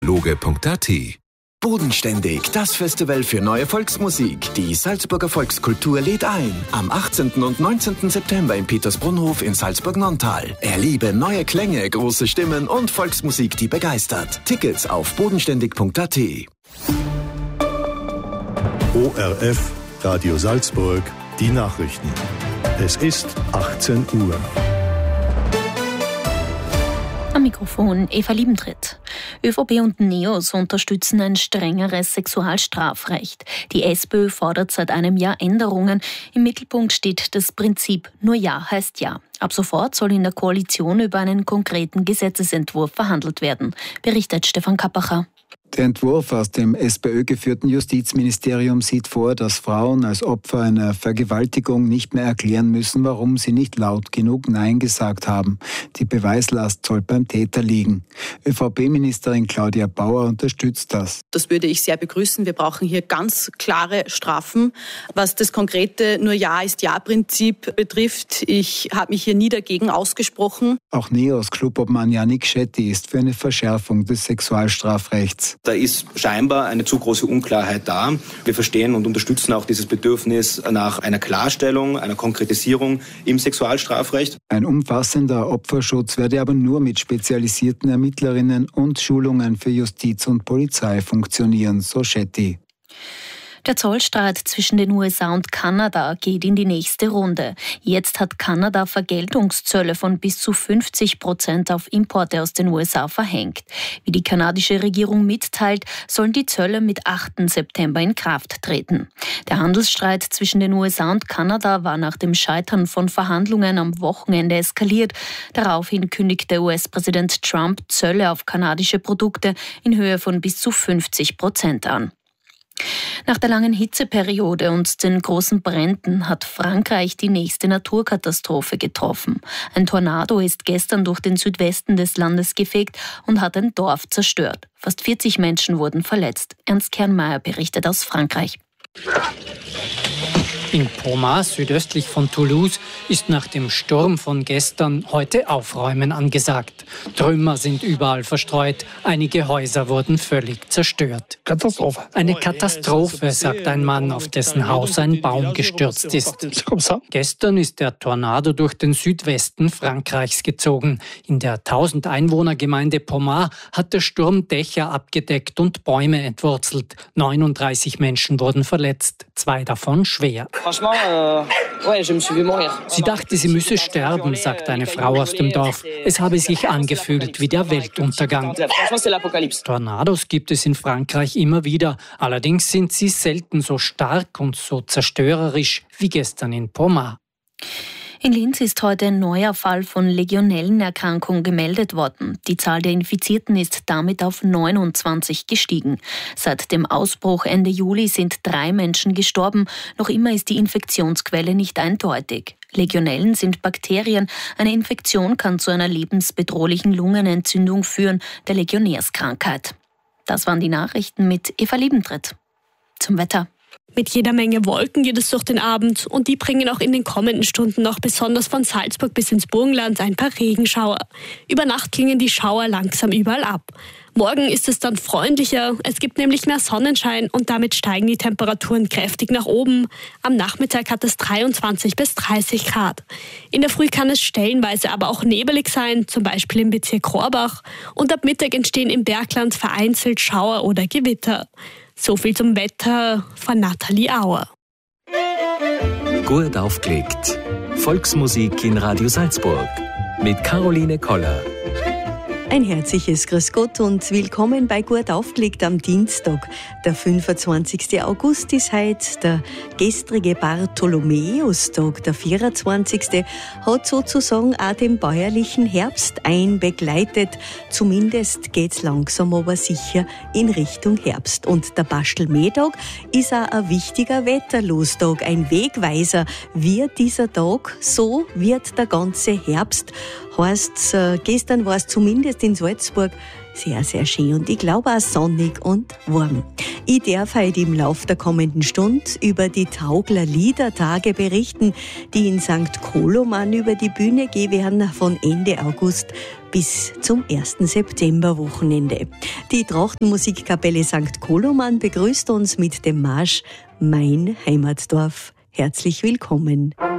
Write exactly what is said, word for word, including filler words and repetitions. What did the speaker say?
dialoge punkt a t. Bodenständig, das Festival für neue Volksmusik. Die Salzburger Volkskultur lädt ein. Am achtzehnten und neunzehnten September im Petersbrunnhof in Salzburg-Nonntal. Erlebe neue Klänge, große Stimmen und Volksmusik, die begeistert. Tickets auf bodenständig punkt a t. O R F, Radio Salzburg, die Nachrichten. Es ist achtzehn Uhr. Am Mikrofon Eva Liebentritt. ÖVP und NEOS unterstützen ein strengeres Sexualstrafrecht. Die SPÖ fordert seit einem Jahr Änderungen. Im Mittelpunkt steht das Prinzip "Nur Ja heißt Ja". Ab sofort soll in der Koalition über einen konkreten Gesetzesentwurf verhandelt werden, berichtet Stefan Kappacher. Der Entwurf aus dem SPÖ-geführten Justizministerium sieht vor, dass Frauen als Opfer einer Vergewaltigung nicht mehr erklären müssen, warum sie nicht laut genug Nein gesagt haben. Die Beweislast soll beim Täter liegen. ÖVP-Ministerin Claudia Bauer unterstützt das. Das würde ich sehr begrüßen. Wir brauchen hier ganz klare Strafen. Was das konkrete "Nur Ja ist Ja"-Prinzip betrifft, ich habe mich hier nie dagegen ausgesprochen. Auch NEOS-Clubobmann Yannick Schetti ist für eine Verschärfung des Sexualstrafrechts. Da ist scheinbar eine zu große Unklarheit da. Wir verstehen und unterstützen auch dieses Bedürfnis nach einer Klarstellung, einer Konkretisierung im Sexualstrafrecht. Ein umfassender Opferschutz werde aber nur mit spezialisierten Ermittlerinnen und Schulungen für Justiz und Polizei funktionieren, so Schetti. Der Zollstreit zwischen den U S A und Kanada geht in die nächste Runde. Jetzt hat Kanada Vergeltungszölle von bis zu fünfzig Prozent auf Importe aus den U S A verhängt. Wie die kanadische Regierung mitteilt, sollen die Zölle mit achten September in Kraft treten. Der Handelsstreit zwischen den U S A und Kanada war nach dem Scheitern von Verhandlungen am Wochenende eskaliert. Daraufhin kündigte U S-Präsident Trump Zölle auf kanadische Produkte in Höhe von bis zu fünfzig Prozent an. Nach der langen Hitzeperiode und den großen Bränden hat Frankreich die nächste Naturkatastrophe getroffen. Ein Tornado ist gestern durch den Südwesten des Landes gefegt und hat ein Dorf zerstört. Fast vierzig Menschen wurden verletzt. Ernst Kernmeier berichtet aus Frankreich. In Pomat, südöstlich von Toulouse, ist nach dem Sturm von gestern heute Aufräumen angesagt. Trümmer sind überall verstreut, einige Häuser wurden völlig zerstört. Katastrophe. Eine Katastrophe, sagt ein Mann, auf dessen Haus ein Baum gestürzt ist. Gestern ist der Tornado durch den Südwesten Frankreichs gezogen. In der tausend Einwohner Gemeinde Pomat hat der Sturm Dächer abgedeckt und Bäume entwurzelt. neununddreißig Menschen wurden verletzt, zwei davon schwer. Sie dachte, sie müsse sterben, sagt eine Frau aus dem Dorf. Es habe sich angefühlt wie der Weltuntergang. Tornados gibt es in Frankreich immer wieder. Allerdings sind sie selten so stark und so zerstörerisch wie gestern in Pomat. In Linz ist heute ein neuer Fall von Legionellenerkrankung gemeldet worden. Die Zahl der Infizierten ist damit auf neunundzwanzig gestiegen. Seit dem Ausbruch Ende Juli sind drei Menschen gestorben. Noch immer ist die Infektionsquelle nicht eindeutig. Legionellen sind Bakterien. Eine Infektion kann zu einer lebensbedrohlichen Lungenentzündung führen, der Legionärskrankheit. Das waren die Nachrichten mit Eva Liebentritt. Zum Wetter. Mit jeder Menge Wolken geht es durch den Abend und die bringen auch in den kommenden Stunden noch besonders von Salzburg bis ins Burgenland ein paar Regenschauer. Über Nacht klingen die Schauer langsam überall ab. Morgen ist es dann freundlicher, es gibt nämlich mehr Sonnenschein und damit steigen die Temperaturen kräftig nach oben. Am Nachmittag hat es dreiundzwanzig bis dreißig Grad. In der Früh kann es stellenweise aber auch nebelig sein, zum Beispiel im Bezirk Rohrbach. Und ab Mittag entstehen im Bergland vereinzelt Schauer oder Gewitter. So viel zum Wetter von Nathalie Auer. Gut aufgelegt. Volksmusik in Radio Salzburg mit Caroline Koller. Ein herzliches Grüß Gott und willkommen bei Gut aufgelegt am Dienstag. Der fünfundzwanzigsten August ist heute der gestrige Bartholomäustag. Der vierundzwanzigste hat sozusagen auch den bäuerlichen Herbst einbegleitet. Zumindest geht's langsam aber sicher in Richtung Herbst. Und der Bastelmehtag ist auch ein wichtiger Wetterlostag, ein Wegweiser. Wird dieser Tag, so wird der ganze Herbst. Heißt, äh, gestern war es zumindest in Salzburg sehr, sehr schön und ich glaube auch sonnig und warm. Ich darf heute im Laufe der kommenden Stunde über die Taugler Liedertage berichten, die in Sankt Koloman über die Bühne gehen werden von Ende August bis zum ersten September-Wochenende. Die Trachtenmusikkapelle Sankt Koloman begrüßt uns mit dem Marsch Mein Heimatdorf. Herzlich willkommen.